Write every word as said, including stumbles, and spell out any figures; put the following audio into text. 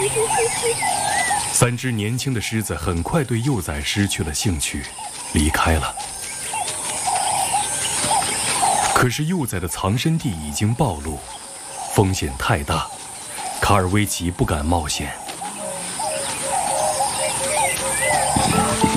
三只年轻的狮子很快对幼崽失去了兴趣，离开了。可是幼崽的藏身地已经暴露，风险太大，卡尔维奇不敢冒险。